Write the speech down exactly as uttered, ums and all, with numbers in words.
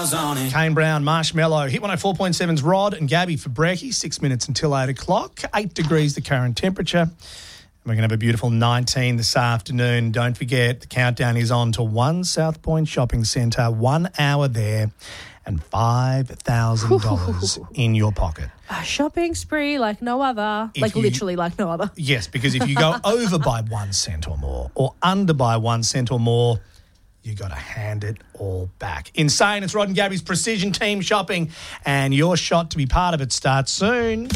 miles on it. Kane Brown, Marshmallow. Hit one oh four point seven's Rod and Gabby for brekkie. Six minutes until eight o'clock. Eight degrees the current temperature. We're going to have a beautiful nineteen this afternoon. Don't forget, the countdown is on to One South Point Shopping Centre. One hour there and five thousand dollars in your pocket. A shopping spree like no other. If like you- literally like no other. Yes, because if you go over by one cent or more or under by one cent or more, you got to hand it all back. Insane. It's Rod and Gabby's Precision Team Shopping, and your shot to be part of it starts soon.